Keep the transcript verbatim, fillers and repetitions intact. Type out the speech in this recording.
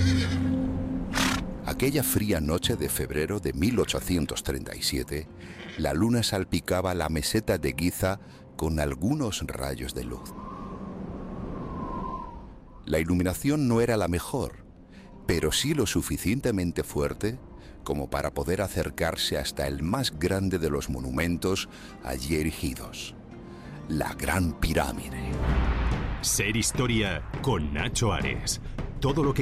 Aquella fría noche de febrero de mil ochocientos treinta y siete, la luna salpicaba la meseta de Giza con algunos rayos de luz. La iluminación no era la mejor, pero sí lo suficientemente fuerte como para poder acercarse hasta el más grande de los monumentos allí erigidos, la Gran Pirámide. Ser Historia con Nacho Ares. Todo lo que